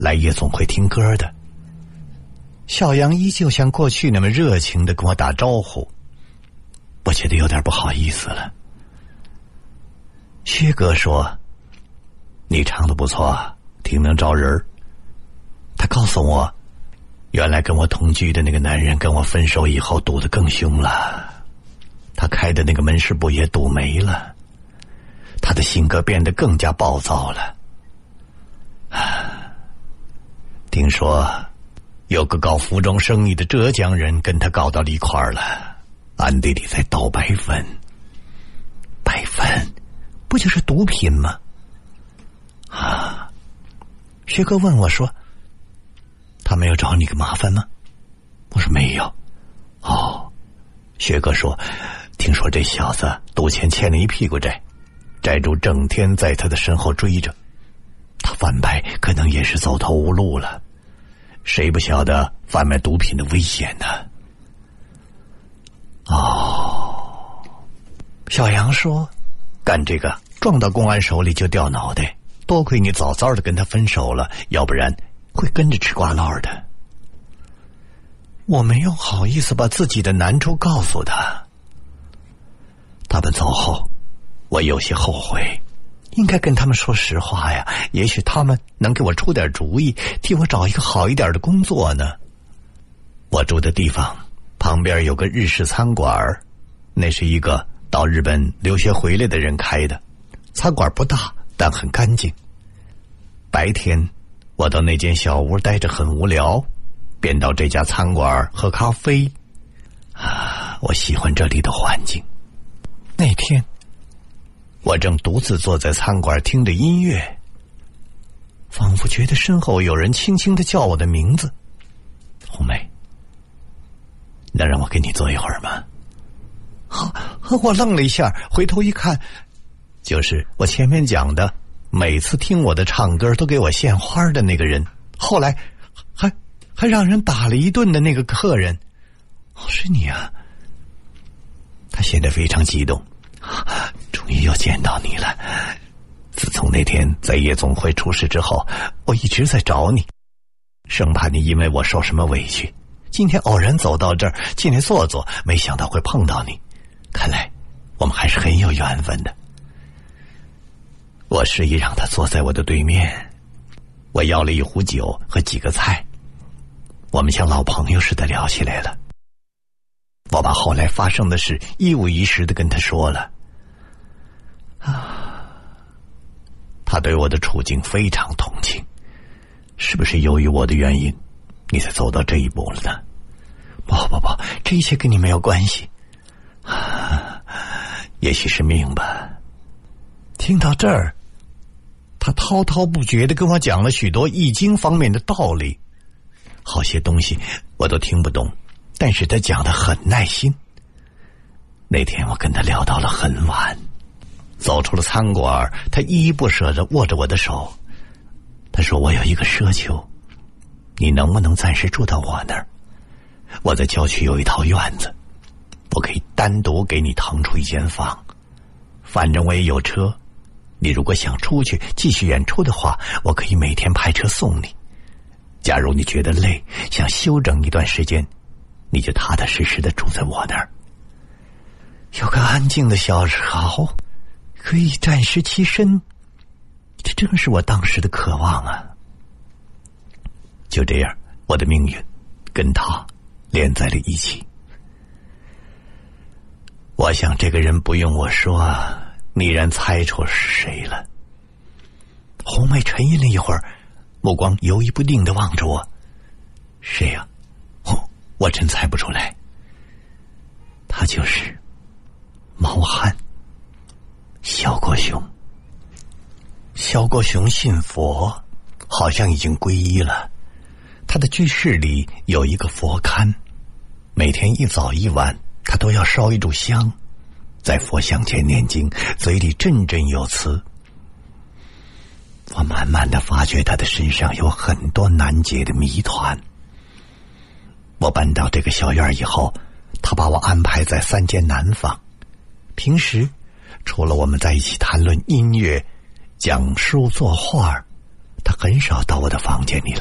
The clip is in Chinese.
来夜总会听歌的。小杨依旧像过去那么热情地跟我打招呼，我觉得有点不好意思了。薛哥说：“你唱得不错，挺能招人。”他告诉我，原来跟我同居的那个男人跟我分手以后赌得更凶了，他开的那个门市部也赌没了，他的性格变得更加暴躁了。听说有个搞服装生意的浙江人跟他搞到了一块儿了，暗地里在倒白粉。白粉不就是毒品吗？薛哥问我说：“他没有找你个麻烦吗？”我说：“没有。”薛哥说：“听说这小子赌钱欠了一屁股债，债主整天在他的身后追着，他翻白可能也是走投无路了，谁不晓得贩卖毒品的危险呢？”小杨说：“干这个撞到公安手里就掉脑袋，多亏你早早的跟他分手了，要不然会跟着吃瓜烙的。”我没有好意思把自己的难处告诉他。他们走后，我有些后悔，应该跟他们说实话呀，也许他们能给我出点主意，替我找一个好一点的工作呢。我住的地方旁边有个日式餐馆，那是一个到日本留学回来的人开的，餐馆不大，但很干净。白天我到那间小屋待着很无聊，便到这家餐馆喝咖啡。我喜欢这里的环境。那天我正独自坐在餐馆听着音乐，仿佛觉得身后有人轻轻地叫我的名字：“红梅，能让我跟你坐一会儿吗？”我愣了一下，回头一看，就是我前面讲的每次听我的唱歌都给我献花的那个人，后来还让人打了一顿的那个客人。是你啊！他显得非常激动，终于又见到你了。自从那天在夜总会出事之后，我一直在找你，生怕你因为我受什么委屈。今天偶然走到这儿，进来坐坐，没想到会碰到你。看来我们还是很有缘分的。我示意让他坐在我的对面，我要了一壶酒和几个菜，我们像老朋友似的聊起来了。我把后来发生的事一五一十的跟他说了。他对我的处境非常同情，是不是由于我的原因你才走到这一步了呢？不，这一切跟你没有关系。也许是命吧。听到这儿，他滔滔不绝地跟我讲了许多易经方面的道理，好些东西我都听不懂，但是他讲得很耐心。那天我跟他聊到了很晚，走出了餐馆，他依依不舍地握着我的手。他说：“我有一个奢求，你能不能暂时住到我那儿？我在郊区有一套院子，我可以单独给你腾出一间房，反正我也有车，你如果想出去继续演出的话，我可以每天派车送你。假如你觉得累，想休整一段时间，你就踏踏实实的住在我那儿，有个安静的小巢，可以暂时栖身。这正是我当时的渴望啊。”就这样，我的命运跟他连在了一起。我想这个人不用我说，你然猜出是谁了。红梅沉吟了一会儿，目光游移不定地望着我。谁呀？我真猜不出来。他就是毛汉，萧国雄。萧国雄信佛，好像已经皈依了。他的居室里有一个佛龛，每天一早一晚他都要烧一炷香，在佛像前念经，嘴里振振有词。我慢慢地发觉他的身上有很多难解的谜团。我搬到这个小院以后，他把我安排在3间南房，平时除了我们在一起谈论音乐、讲书、作画， 他很少到我的房间里